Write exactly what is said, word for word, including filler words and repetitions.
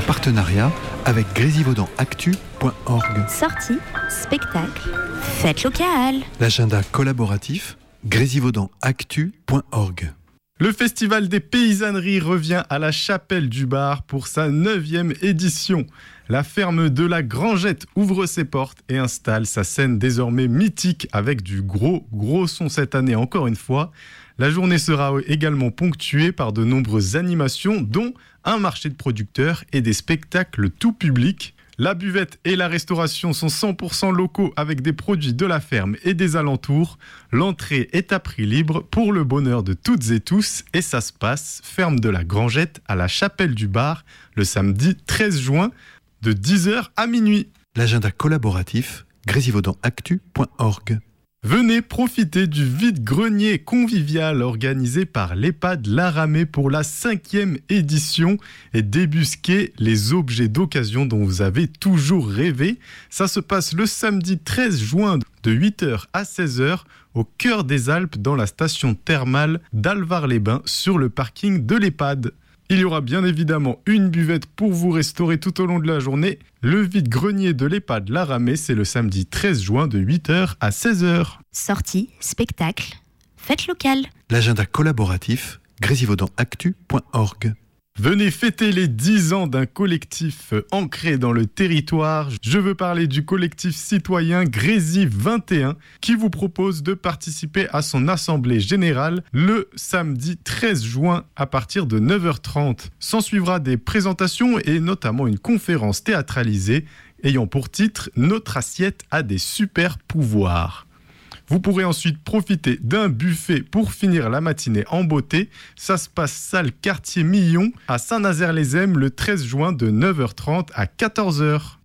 partenariat avec grésivaudan actu point org. Sortie, spectacle, fête locale. L'agenda collaboratif grésivaudan actu point org. Le Festival des paysanneries revient à la Chapelle du Bar pour sa neuvième édition. La ferme de la Grangette ouvre ses portes et installe sa scène désormais mythique avec du gros, gros son cette année encore une fois. La journée sera également ponctuée par de nombreuses animations, dont un marché de producteurs et des spectacles tout public. La buvette et la restauration sont cent pour cent locaux avec des produits de la ferme et des alentours. L'entrée est à prix libre pour le bonheur de toutes et tous et ça se passe ferme de la Grangette à la Chapelle du Bar le samedi treize juin de dix heures à minuit. L'agenda collaboratif grésivaudan actu point org. Venez profiter du vide-grenier convivial organisé par l'EHPAD La Ramée pour la cinquième édition et débusquer les objets d'occasion dont vous avez toujours rêvé. Ça se passe le samedi treize juin de huit heures à seize heures au cœur des Alpes dans la station thermale d'Alvar-les-Bains sur le parking de l'EHPAD. Il y aura bien évidemment une buvette pour vous restaurer tout au long de la journée. Le vide-grenier de l'EHPAD La Ramée, c'est le samedi treize juin de huit heures à seize heures. Sortie, spectacle, fête locale. L'agenda collaboratif grésivaudan actu point org. Venez fêter les dix ans d'un collectif ancré dans le territoire. Je veux parler du collectif citoyen Grésy vingt et un qui vous propose de participer à son assemblée générale le samedi treize juin à partir de neuf heures trente. S'en suivra des présentations et notamment une conférence théâtralisée ayant pour titre « Notre assiette a des super pouvoirs ». Vous pourrez ensuite profiter d'un buffet pour finir la matinée en beauté. Ça se passe salle Quartier Millon à Saint-Nazaire-les-Ems le treize juin de neuf heures trente à quatorze heures.